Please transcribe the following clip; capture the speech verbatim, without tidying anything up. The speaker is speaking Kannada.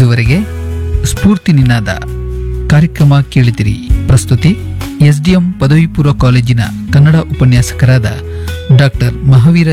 ಇದುವರೆಗೆ ಸ್ಫೂರ್ತಿ ನಿನಾದ ಕಾರ್ಯಕ್ರಮ ಕೇಳಿದಿರಿ. ಪ್ರಸ್ತುತಿ ಎಸ್ಡಿಎಂ ಪದವಿ ಪೂರ್ವ ಕಾಲೇಜಿನ ಕನ್ನಡ ಉಪನ್ಯಾಸಕರಾದ ಡಾಕ್ಟರ್ ಮಹಾವೀರ